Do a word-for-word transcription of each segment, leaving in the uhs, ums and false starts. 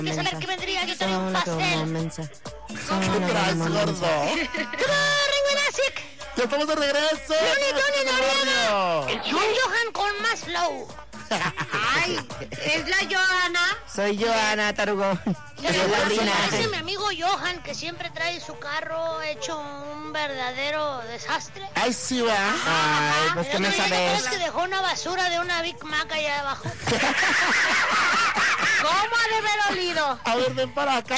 ¿Quieres saber qué vendría? Yo traigo un Sola como pastel. mensa. ¿Qué Sola traes, como gordo? mensa. Ringo Nasic. ¡Ya estamos de regreso! Looney Tunes Noriega. ¡El John Johan con más flow. Ay, es la Johanna. Soy Johanna Tarugo. Se Soy la parece Rina. mi amigo Johan, que siempre trae su carro hecho un verdadero desastre. ¡Ay, sí, va! Ay, pues El que me otro día, ¿te sabes. acuerdas que dejó una basura de una Big Mac allá abajo? ¿Cómo ha de haber olido? A ver, ven para acá.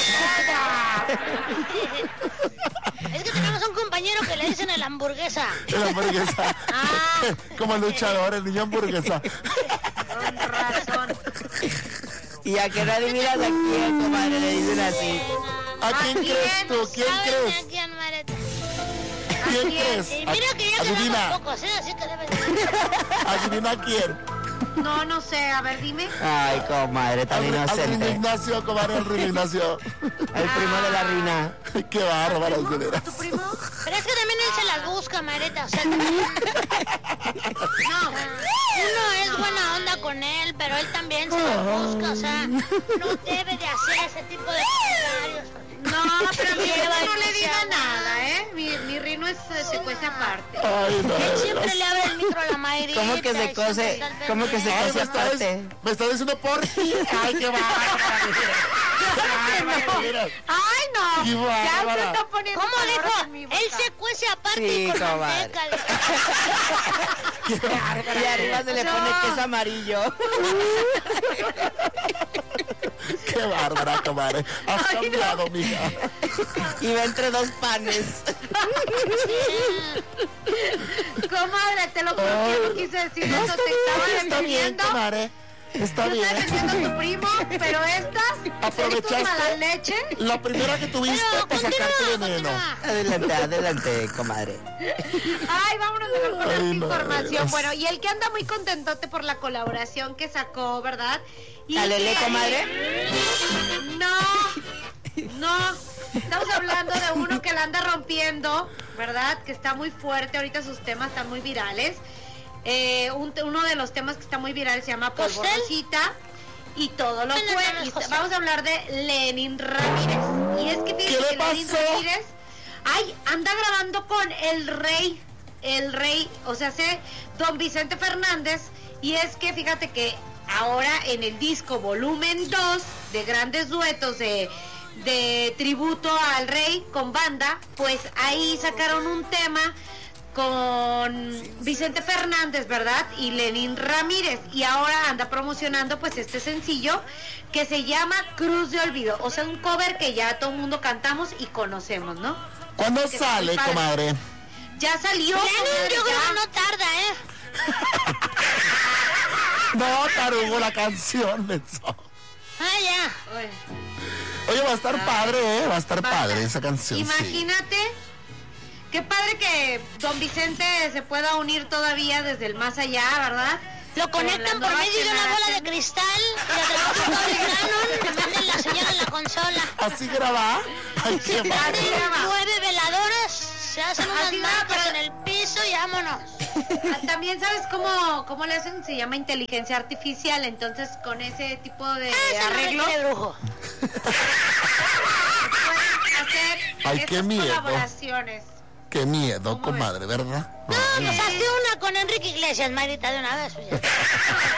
Es que tenemos un compañero que le dicen el hamburguesa. La hamburguesa. Ah. Como el luchador, el niño hamburguesa. Con razón. Y a que no adivinas a quién, comadre, le dicen así. ¿A quién crees tú? ¿Quién ¿Saben crees? a quién, Mareta? ¿Quién quién? crees? Y mira que ya Adivina. quedamos pocos, ¿eh? Así que debe de... Adivina quién. No, no sé, a ver, dime. Ay, comadre, tan Al, al Rino inocente. Ignacio, comadre, al Rino Ignacio. El primo de la Rina. Qué bárbaro, de veras. ¿Tu primo? Pero es que también él se las busca, Mareta, o sea... No, uno es buena onda con él, pero él también se las busca, o sea... No debe de hacer ese tipo de comentarios. No, pero a mi Sí, Rino va, no le sí, diga sí, nada, ¿eh? Mi, mi Rino es, se cuece aparte. Ay, no. Él de siempre veras. le abre el micro a la Mayrita. ¿Cómo que se y cose? siempre está al ¿Cómo que se pendiente. Ay, cose me está, aparte? des- me está diciendo por ti. Ay, qué bárbaro. ¡Ay, no! Qué Ya se bárbara. está poniendo ¿Cómo palabras dijo? en mi boca. Él se cuece aparte Sí, y con comadre. manteca. Qué bárbaro. Y arriba se le pone queso amarillo. Qué bárbara, comadre. Has cambiado, mija. Y va entre dos panes. Comadre, te lo juro que no quise decir No, eso. está Te bien, estaba está bien, defendiendo. comadre. Está Yo estaba bien. defendiendo a tu primo, pero estas... Aprovechaste. Estos mala leche. La primera que tuviste Pero para continúa, sacarte veneno. continúa. Adelante, adelante, comadre. Ay, vámonos mejor con Ay, esta no, información. Dios. Bueno, y el que anda muy contentote por la colaboración que sacó, ¿verdad? Y ¿Alele, que- comadre? No, no. Estamos hablando de uno que la anda rompiendo, ¿verdad? Que está muy fuerte. Ahorita sus temas están muy virales. Eh, un- uno de los temas que está muy viral se llama ¿Costel? Polvorosita. Y todo lo Buenas fue. tardes, Y José. vamos a hablar de Lenin Ramírez. Y es que ¿Qué fíjense le que Lenin pasó? Ramírez, ay, anda grabando con el rey, el rey, o sea, sé, don Vicente Fernández. Y es que fíjate que ahora en el disco volumen dos de grandes duetos de, de tributo al rey con banda, pues ahí sacaron un tema con Vicente Fernández, ¿verdad? Y Lenin Ramírez. Y ahora anda promocionando pues este sencillo que se llama Cruz de Olvido. O sea, un cover que ya todo el mundo cantamos y conocemos, ¿no? ¿Cuándo Que está sale, muy padre. comadre? Ya salió. Lenin, comadre, yo creo ya. que no tarda, ¿eh? No, Tarugo, la canción, menso. Ah, ya. Oye, Oye, va a estar padre, ¿eh? Va a estar basta. padre esa canción. sí. Imagínate. Qué padre que don Vicente se pueda unir todavía desde el más allá, ¿verdad? Lo conectan Con la por nueva medio de una bola de generación. cristal y le traducen todo el canon, le manden la señal en la consola. ¿Así graba? Ay, qué Así bárbaro. graba. Nueve veladoras, se hacen unas Así va, marcas pero- en el piso y vámonos. Ah, también sabes cómo, cómo le hacen, se llama inteligencia artificial, entonces con ese tipo de Ese no arreglo requiere brujo. pueden hacer Ay, estas qué miedo. colaboraciones. Qué miedo, ¿Cómo ves? comadre, ¿verdad? No, pues hazte una con Enrique Iglesias, Marita, de una vez. Pues ya.